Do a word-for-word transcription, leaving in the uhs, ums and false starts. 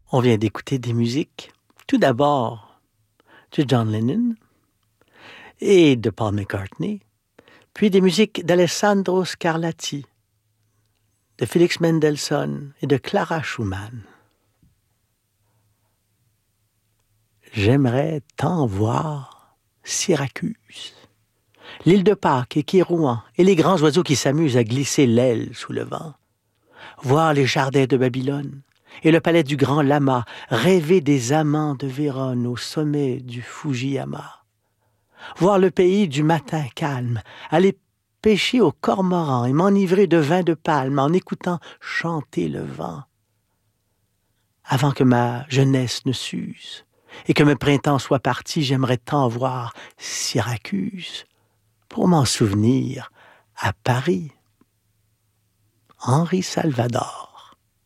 On vient d'écouter des musiques, tout d'abord de John Lennon et de Paul McCartney, puis des musiques d'Alessandro Scarlatti, de Félix Mendelssohn et de Clara Schumann. J'aimerais tant voir Syracuse, l'île de Pâques et Kérouan, et les grands oiseaux qui s'amusent à glisser l'aile sous le vent. Voir les jardins de Babylone et le palais du grand lama, rêver des amants de Vérone au sommet du Fujiyama. Voir le pays du matin calme, aller pêcher au cormoran et m'enivrer de vin de palme en écoutant chanter le vent. Avant que ma jeunesse ne s'use et que mes printemps soient partis, j'aimerais tant voir Syracuse pour m'en souvenir à Paris. Henri Salvador.